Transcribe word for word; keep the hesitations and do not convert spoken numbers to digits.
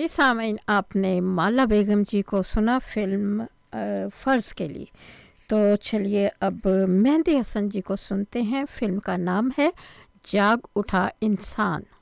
जी सामीन, आपने माला बेगम जी को सुना फ़िल्म अ, फ़र्ज़ के लिए। तो चलिए अब मेहंदी हसन जी को सुनते हैं। फ़िल्म का नाम है जाग उठा इंसान।